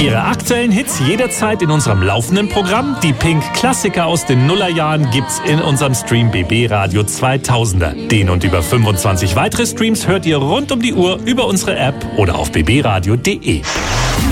Ihre aktuellen Hits jederzeit in unserem laufenden Programm. Die Pink-Klassiker aus den Nullerjahren gibt's in unserem Stream BB Radio 2000er. Den und über 25 weitere Streams hört ihr rund um die Uhr über unsere App oder auf bbradio.de.